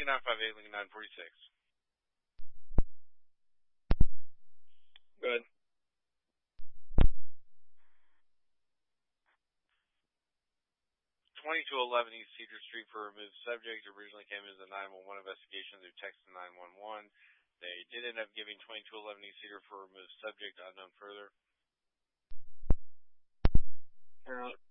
Lincoln 958, Lincoln 946. Good. 2211 East Cedar Street for removed subject. Originally came as a 911 investigation through text to 911. They did end up giving 2211 East Cedar for removed subject, unknown further. Turn out.